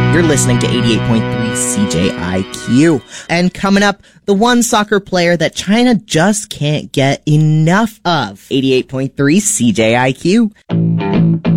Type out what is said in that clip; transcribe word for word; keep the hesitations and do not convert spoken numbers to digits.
You're listening to eighty-eight point three C J I Q. And coming up, the one soccer player that China just can't get enough of. eighty-eight point three C J I Q.